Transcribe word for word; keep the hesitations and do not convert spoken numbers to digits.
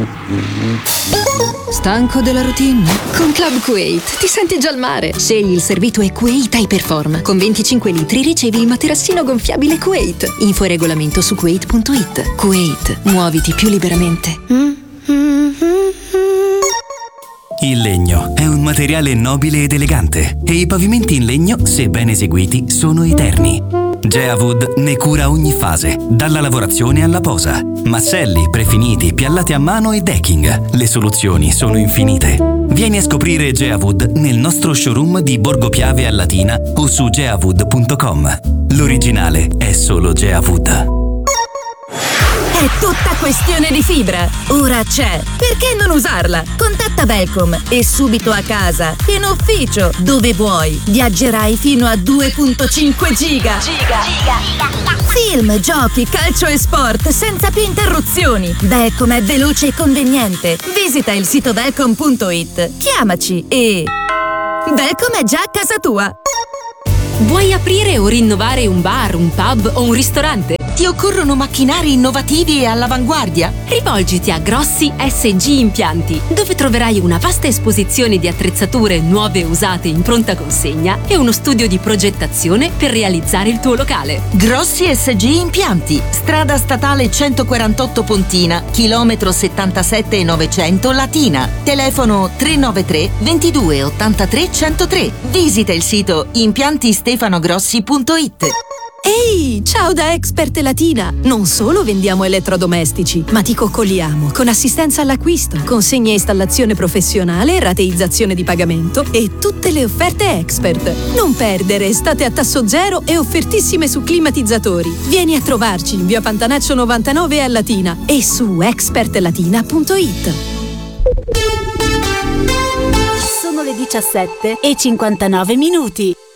Stanco della routine? Con Club Kuwait ti senti già al mare. Scegli il servito e Kuwait Hyperform. Con venticinque litri ricevi il materassino gonfiabile Kuwait. Info e regolamento su kuwait punto it. Kuwait, muoviti più liberamente. Il legno è un materiale nobile ed elegante e i pavimenti in legno, se ben eseguiti, sono eterni. Geawood ne cura ogni fase, dalla lavorazione alla posa. Masselli, prefiniti, piallate a mano e decking. Le soluzioni sono infinite. Vieni a scoprire Geawood nel nostro showroom di Borgo Piave a Latina o su geawood punto com. L'originale è solo Geawood. È tutta questione di fibra. Ora c'è. Perché non usarla? Contatta Velcom e subito a casa, in ufficio, dove vuoi. Viaggerai fino a due virgola cinque giga. Giga. Giga. Film, giochi, calcio e sport senza più interruzioni. Velcom è veloce e conveniente. Visita il sito velcom punto it. Chiamaci e... Velcom è già a casa tua. Vuoi aprire o rinnovare un bar, un pub o un ristorante? Ti occorrono macchinari innovativi e all'avanguardia? Rivolgiti a Grossi S G Impianti, dove troverai una vasta esposizione di attrezzature nuove e usate in pronta consegna e uno studio di progettazione per realizzare il tuo locale. Grossi S G Impianti, strada statale centoquarantotto Pontina, chilometro settantasette e novecento Latina. Telefono tre nove tre ventidue ottantatré centotré. Visita il sito impianti stefano grossi punto it. Ehi, ciao da Expert Latina! Non solo vendiamo elettrodomestici, ma ti coccoliamo con assistenza all'acquisto, consegna e installazione professionale, rateizzazione di pagamento e tutte le offerte Expert. Non perdere estate a tasso zero e offertissime su climatizzatori. Vieni a trovarci in via Pantanaccio novantanove a Latina e su expert latina punto it. Sono le diciassette e cinquantanove minuti.